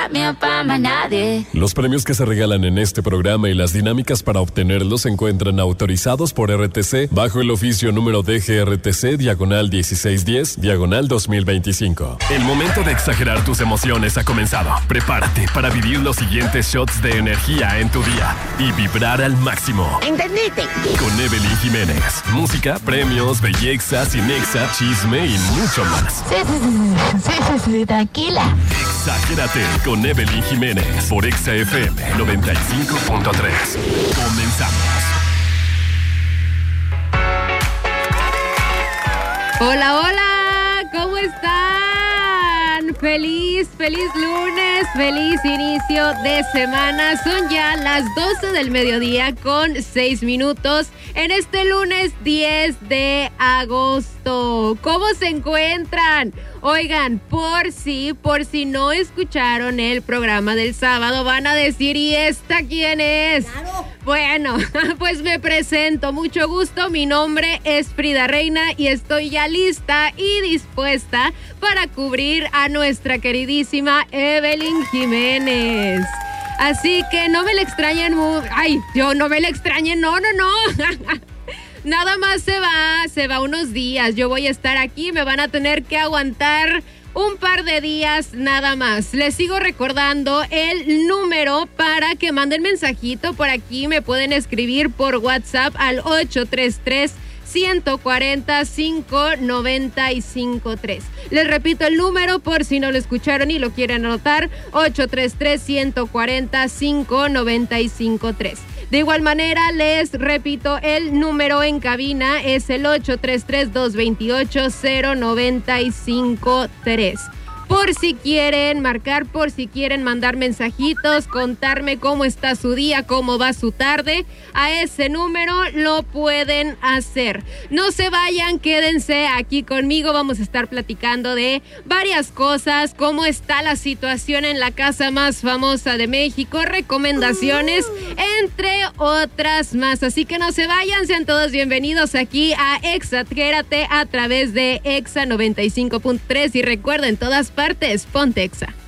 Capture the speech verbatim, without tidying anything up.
got me up on my nadie. Los premios que se regalan en este programa y las dinámicas para obtenerlos se encuentran autorizados por R T C bajo el oficio número D G R T C diagonal dieciséis diez diagonal dos mil veinticinco. El momento de exagerar tus emociones ha comenzado. Prepárate para vivir los siguientes shots de energía en tu día y vibrar al máximo. ¿Entendiste? Con Evelyn Jiménez. Música, premios, belleza, cinexa, chisme y mucho más. Sí, sí, sí, sí, sí, sí, tranquila. Exagérate con Evelyn Jiménez por Exa F M noventa y cinco punto tres. Comenzamos. Hola, hola, ¿cómo están? Feliz, feliz lunes, feliz inicio de semana. Son ya las doce del mediodía con seis minutos en este lunes diez de agosto. ¿Cómo se encuentran? Oigan, por si, por si no escucharon el programa del sábado, van a decir, ¿y esta quién es? Claro. Bueno, pues me presento, mucho gusto, mi nombre es Frida Reina y estoy ya lista y dispuesta para cubrir a nuestra queridísima Evelyn Jiménez. Así que no me la extrañen, mu- ay, yo no me la extrañen, no, no, no. Nada más se va, se va unos días. Yo voy a estar aquí, me van a tener que aguantar un par de días nada más. Les sigo recordando el número para que manden mensajito por aquí. Me pueden escribir por WhatsApp al ocho tres tres, uno cuatro cero, cinco nueve cinco tres. Les repito el número por si no lo escucharon y lo quieren anotar, ocho tres tres, uno cuatro cero, cinco nueve cinco tres. De igual manera, les repito, el número en cabina es el ocho tres tres, dos dos ocho, cero nueve cinco tres. Por si quieren marcar, por si quieren mandar mensajitos, contarme cómo está su día, cómo va su tarde, a ese número lo pueden hacer. No se vayan, quédense aquí conmigo, vamos a estar platicando de varias cosas, cómo está la situación en la casa más famosa de México, recomendaciones, entre otras más. Así que no se vayan, sean todos bienvenidos aquí a Exagérate a través de Exa noventa y cinco punto tres y recuerden, todas partes, ponte Exa.